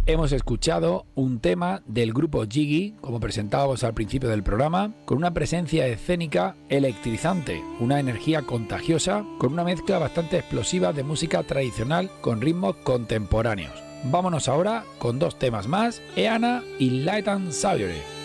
Hemos escuchado un tema del grupo Jiggy, como presentábamos al principio del programa, con una presencia escénica electrizante, una energía contagiosa, con una mezcla bastante explosiva de música tradicional con ritmos contemporáneos. Vámonos ahora con dos temas más, Eana y Light and Savory.